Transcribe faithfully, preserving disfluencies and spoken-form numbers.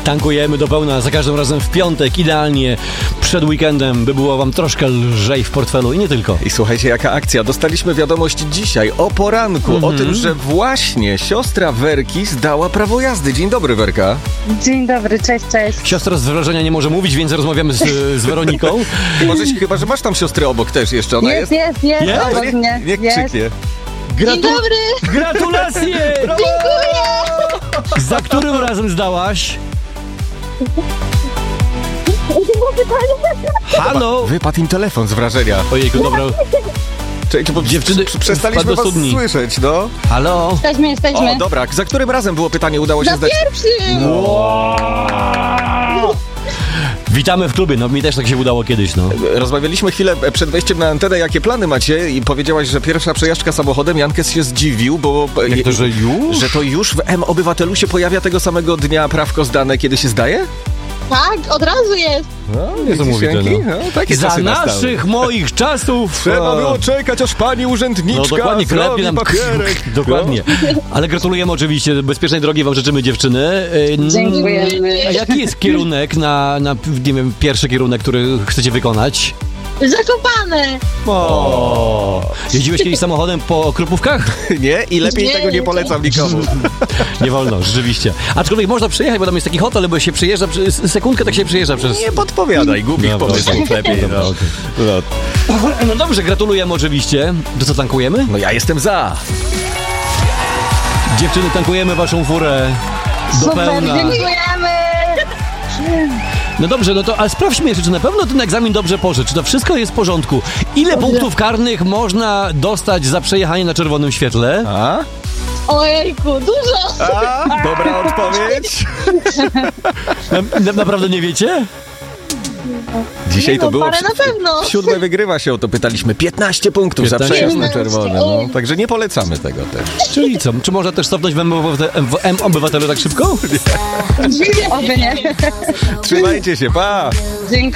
Tankujemy do pełna za każdym razem w piątek, idealnie przed weekendem, by było wam troszkę lżej w portfelu i nie tylko. I słuchajcie, jaka akcja. Dostaliśmy wiadomość dzisiaj o poranku Mhm. o tym, że właśnie siostra Werki zdała prawo jazdy. Dzień dobry, Werka. Dzień dobry, cześć, cześć. Siostra z wrażenia nie może mówić, więc rozmawiamy z, z Weroniką. Możesz, chyba, że masz tam siostrę obok też jeszcze. Ona Jest, jest? jest, jest, Jest? obok Niech, mnie. niech Jest. krzyknie. Gratu- Dzień dobry. Gratulacje! Za którym razem zdałaś? Halo? Wypadł im telefon z wrażenia. Ojejku, dobra. Czekajcie, bo Dziewczyny, prze- przestaliśmy wpadł do was studni. słyszeć, no. Halo? Jesteśmy, jesteśmy. O, dobra. Za którym razem było pytanie, udało się Za zdać? pierwszym! Witamy w klubie, no mi też tak się udało kiedyś, no. Rozmawialiśmy chwilę przed wejściem na antenę, jakie plany macie i powiedziałaś, że pierwsza przejażdżka samochodem. Jankes się zdziwił, bo... Jak to, że już? Że to już w M-Obywatelu się pojawia tego samego dnia prawko zdane, kiedy się zdaje? Tak, od razu jest. No, Niesamowite, widzisz, no. no. Takie Za czasy nastały. naszych, moich czasów... Trzeba e, było czekać, aż pani urzędniczka No dokładnie, zrobi klepie nam papierek. Dokładnie. Ale gratulujemy oczywiście, bezpiecznej drogi wam życzymy, dziewczyny. E, Dziękujemy. A jaki jest kierunek na, na, nie wiem, pierwszy kierunek, który chcecie wykonać? Zakopane. O. Jeździłeś kiedyś samochodem po Krupówkach? Nie? I lepiej Nie, tego nie nie. polecam nikomu. Nie wolno, rzeczywiście. Aczkolwiek można przyjechać, bo tam jest taki hotel, bo się przyjeżdża, przez sekundkę tak się przyjeżdża przez... Nie podpowiadaj, głupich Dobra, pomysłów okej. lepiej. Dobra, No. okej. No. No dobrze, gratulujemy oczywiście. To co, tankujemy? no ja jestem za. Dziewczyny, tankujemy waszą furę do Super, pełna. dziękujemy. No dobrze, no to ale sprawdźmy jeszcze, czy na pewno ten egzamin dobrze poszedł, czy to wszystko jest w porządku. Ile punktów karnych można dostać za przejechanie na czerwonym świetle? A? Ojejku, dużo. A? Dobra odpowiedź. Na, na, naprawdę nie wiecie? Dzisiaj Nie to no, było... parę na pewno. W siódmej wygrywa się, o to pytaliśmy. piętnaście punktów za piętnaście? przejazd na czerwone. No. Oj. Także nie polecamy tego też. Czyli co, czy można też cofnąć w M- w M-Obywatelu tak szybko? Oby nie. Trzymajcie się, pa! Dziękuję.